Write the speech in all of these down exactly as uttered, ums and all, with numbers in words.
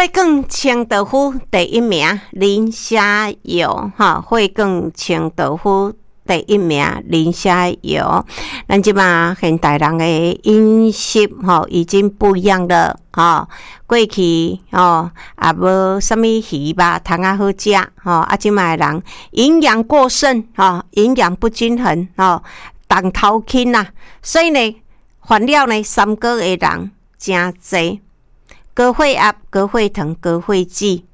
会更清道夫第一名林虾油哈，会更清道夫第一名林虾油。咱即马现代人的饮食吼已经不一样了吼，过去吼也无啥物鱼肉汤啊好食吼，啊即马的人营养过剩吼，营养不均衡吼，重头轻呐，所以呢，烦恼呢三高的人真侪。高血压、高血糖、高血脂，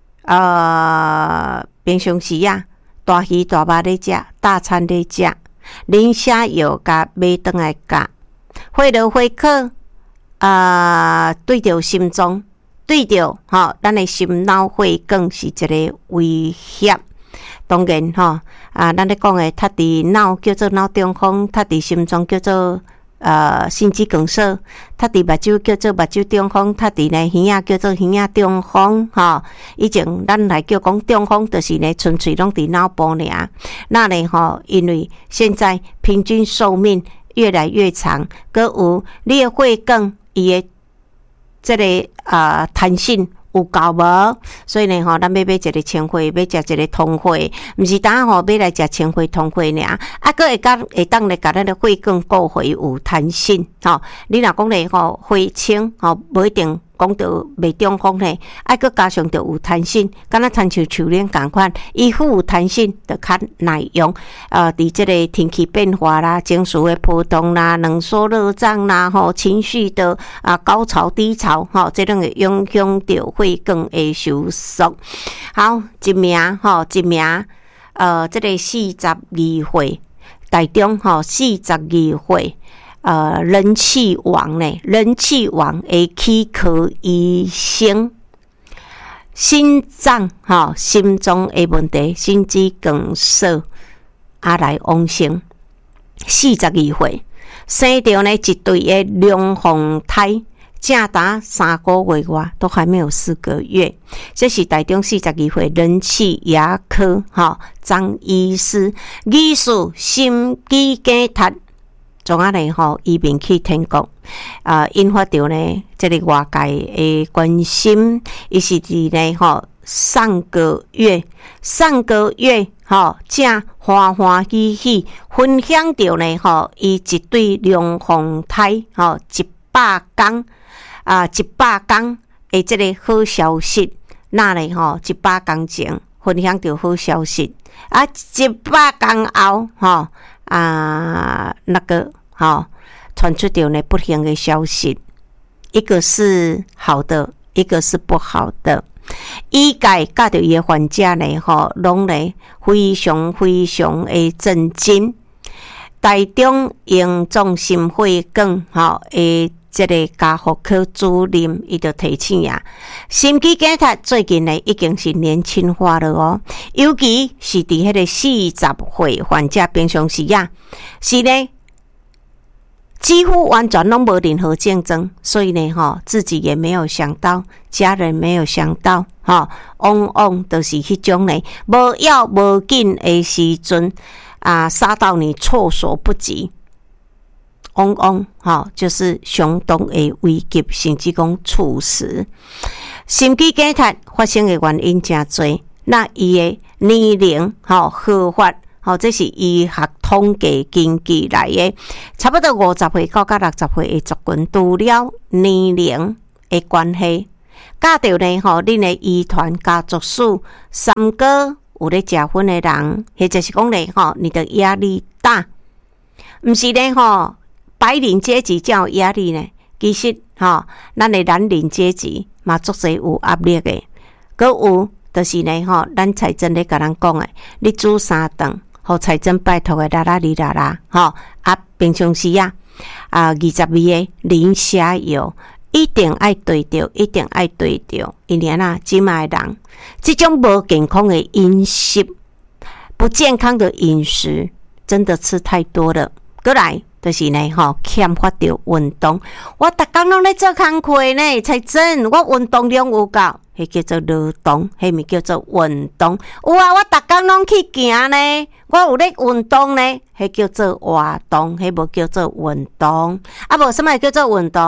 呃，平常时啊，大鱼大肉咧食，大餐咧食，磷虾油甲买转来加，血流血可，呃，对着心脏，对着吼，咱的心脑血管是一个威胁。当然吼，啊，咱咧讲的，他伫脑叫做脑中风，他伫心脏叫做。呃，心肌梗塞，他伫目睭叫做目睭中风，他伫呢耳仔叫做耳仔中风，吼。以前咱来叫讲中风，就是呢纯粹拢伫脑部尔。那呢吼，因为现在平均寿命越来越长，搁有你的血管伊的这个啊弹性。有够无？所以呢，吼，咱要买一个清血，要食一个通血，毋是单吼买来食清血通血尔，啊，搁会当会当来甲咱的血管固回有弹性，吼。你若讲咧吼血清，吼，无一定讲到袂中风咧，爱搁加上着有弹性，敢若亲像手链共款，衣服有弹性，着较耐用。呃，伫即个天气变化啦、情绪的波动啦、冷缩热胀啦、吼情绪的啊高潮低潮，吼，这种会影响着血管的收缩。好，一名吼，一名呃，这个四十二岁台中吼，四十二岁。呃，人气王呢？人气王的躯壳医生，心脏哈、哦，心脏的问题，心肌梗塞，啊来往生，四十二岁，生着呢一对的龙凤胎，正达三个月外，都还没有四个月。这是台中四十二岁人气牙科哈张医师，艺术心肌梗塞。总啊呢吼，移民去天国，啊、呃，引发到呢，这个外界的关心，伊是伫呢吼，上个月，上个月吼，正欢欢喜喜分享到呢吼，伊一对龙凤胎吼，一百天啊，一百天的这个好消息，那呢吼，一百天前分享到好消息，啊，一百天后吼。啊，那个好，传出掉呢不幸的消息，一个是好的，一个是不好的。医界甲着伊的患者呢，吼，拢呢非常非常的震惊。台中荣总心血管吼诶，这个家护科主任伊就提醒啊，心肌梗塞最近呢已经是年轻化了哦，尤其是伫迄个四十岁患者平常时啊，是呢几乎完全拢无任何竞争，所以呢吼，自己也没有想到，家人没有想到，吼，往往都是迄种呢无要无紧的时阵啊，杀到你措手不及。往往吼，就是相当的危急，甚至讲猝死。心肌梗塞发生的原因真多，那伊的年龄吼合法吼，这是医学统计根据来的，差不多五十岁到到六十岁的族群，除了年龄的关系，加着呢吼，恁的遗传、家族史、三高有咧食薰的人，或者是讲咧吼，你的压力大，毋是咧吼。白领阶级才有压力呢，其实吼，咱的蓝领阶级嘛足侪有压力的，搁有就是呢吼，咱财政咧甲咱讲的，你煮三顿，互财政拜托的啦啦哩啦啦，吼啊，平常时啊啊二十味的磷虾油，一定爱对着，一定爱对着，因为啊，即卖人这种无健康的饮食，不健康的饮食，真的吃太多了，过来。就是呢，吼，欠缺着运动。我逐工拢咧做工课呢，才真我运动量有够，迄叫做劳动，迄咪叫做运动。有啊，我逐工拢去行呢，我有咧运动呢，迄叫做活动，迄无叫做运动。啊，无什么叫做运动？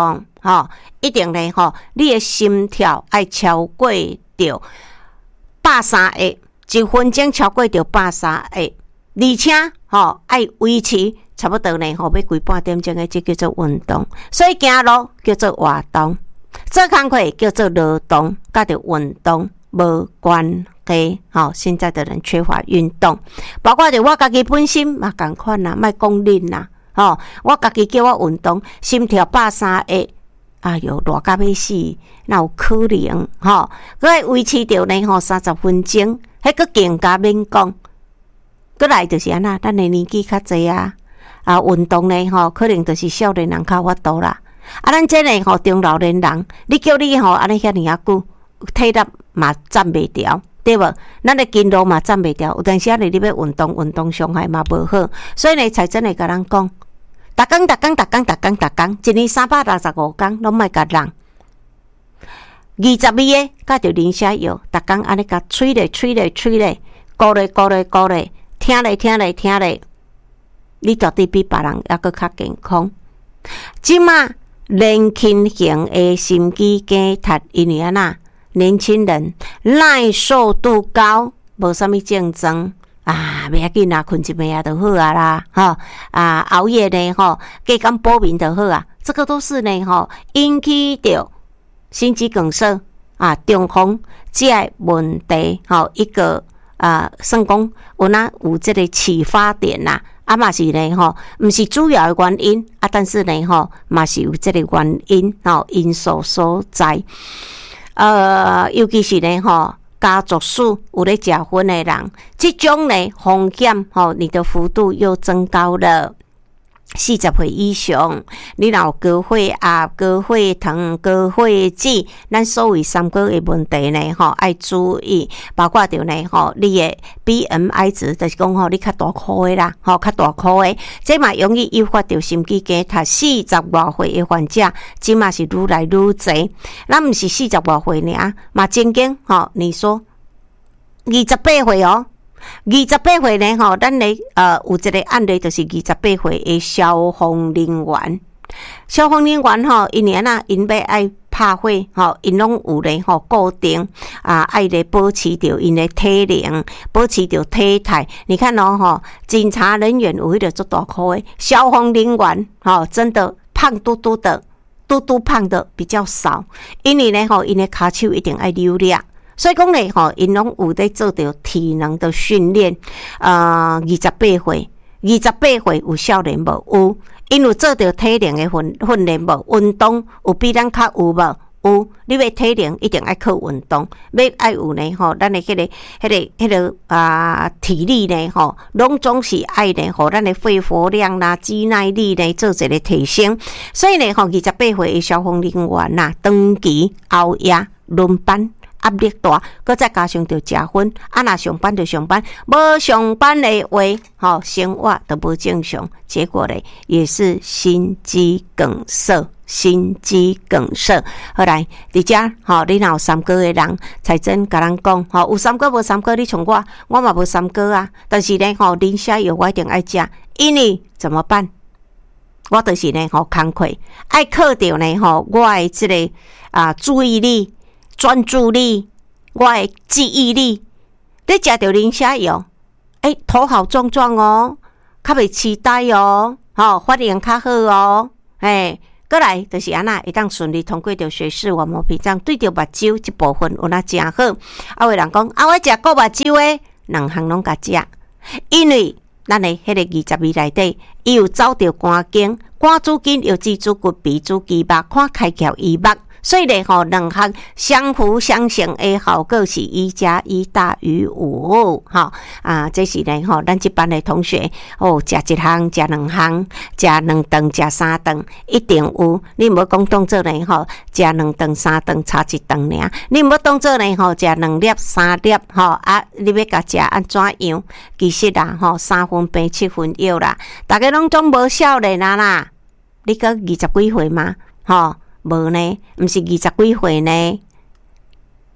吼，一定咧吼，你的心跳爱超过着百三下，一分钟超过着百三下，而且吼爱维持差不多呢吼，要规半点钟的，这叫做运动。所以行路叫做活动，做工课叫做劳动，甲着运动无关系。吼，现在的人缺乏运动，包括着我家己本身嘛同款啦，莫讲恁啦。吼，我家己叫我运动，心跳百三下。哎哟，热到要死，哪有可能？吼，佮爱维持着呢吼三十分钟，迄个更加免讲。佮来就是安那，咱的年纪较济啊，啊，运动呢吼，可能就是少年人较法度啦。啊，咱这呢吼中老年人，你叫你吼安尼遐尔啊久，体力嘛站袂牢，对无？咱的筋肉嘛站袂牢，有阵时啊，你要运动，运动伤害嘛无好，所以呢，才真会甲咱讲。逐工、逐工、逐工、逐工、逐工，一年三百六十五天，拢莫甲人。二十味的，甲着磷虾药，逐工安尼甲吹咧、吹咧、吹咧，鼓咧、鼓咧、鼓咧，听咧、听咧、听咧，你绝对比别人还佫较健康。即马年轻型的心肌梗塞，因为安那年轻人耐受度高，无啥物症状。啊，袂要紧啦，困一暝啊就好啊啦，吼啊熬夜呢吼，加减补眠就好啊，这个都是呢吼引起着心肌梗塞啊中风这问题吼一个啊，算讲有哪有这个启发点呐、啊，啊嘛是呢吼，毋是主要的原因啊，但是呢吼嘛是有这个原因吼因素所在，呃，尤其是呢吼。家族史有咧食薰的人，这种呢风险吼，你的幅度又增高了。四十岁以上，你若有高血压、高血糖、高血脂，咱所谓三高的问题呢，吼爱注意，包括着呢，吼你的 B M I 值，就是讲吼你较大颗的啦，吼较大颗的，这嘛容易诱发着心肌梗塞。四十外岁的患者，即嘛是愈来愈多，咱毋是四十外岁尔，嘛真经吼，你说二十八岁哦。二十八岁呢，吼，咱咧呃有一个案例，就是二十八岁的消防人员。消防人员吼，因为呐，因要爱拍火，吼，因拢有咧吼固定啊，爱咧保持着因的体能，保持着体态。你看哦，吼，警察人员有迄个做大颗的，消防人员吼，真的胖嘟嘟的，嘟嘟胖的比较少，因为呢，吼，因的骹手一定爱溜力。所以讲呢，吼，因拢有在做着体能的训练。呃，二十八岁，二十八岁有少年无？有，因有做着体能的训训练无？运动有比咱较有无？有。你要体能一定爱靠运动，要爱有呢吼，咱的迄个、迄个、迄个啊体力呢吼，拢总是爱呢，互咱的肺活量啦、肌耐力呢做一个提升。所以呢，吼，二十八岁的消防人员呐，长期熬夜轮班。压力大，搁再加上着食薰，啊若上班就上班，无上班的话，吼生活都无正常，结果咧也是心肌梗塞，心肌梗塞。后来伫遮吼，你若有三高的人，才真甲咱讲，吼有三高无三高，你像我，我嘛无三高啊，但是咧吼，磷虾药我一定爱食，因为怎么办？我就是呢吼工课爱靠着呢吼，我的即个啊注意力。专注力，我的记忆力，你食着磷虾药，诶，头好壮壮哦，较袂痴呆哦，吼，发言较好哦，诶，过来就是安那，会当顺利通过着学士网膜屏障，对着目睭这部分有那真好。啊，有人讲啊，我食过目睭诶，两项拢甲食，因为咱的迄个二十味内底，伊有走着肝经、肝主筋、腰脊椎骨、鼻主肌肉，看开窍伊目。所以呢，吼，两项相辅相成的效果是一加一大于五，哈啊，这是呢，吼，咱这班的同学哦，食一项、食两项、食两顿、食三顿，一定有。你唔好讲当做呢，吼，食两顿、三顿差一顿尔。你唔好当做呢，吼，食两粒、三粒，吼啊，你要甲食安怎样？其实啦，吼，三分病七分药啦，大家拢总无少年啊啦，你个二十几岁吗？吼？无呢，毋是二十几岁呢。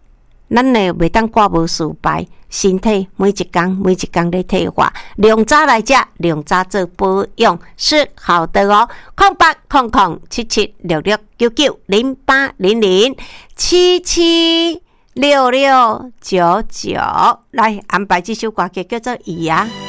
咱呢袂当挂无事牌，身体每一工每一工咧退化，量早来食，量早做保养是好的哦。空八空空七七六六九九零八零零七七六六九九，来安排这首歌曲叫做《伊啊》。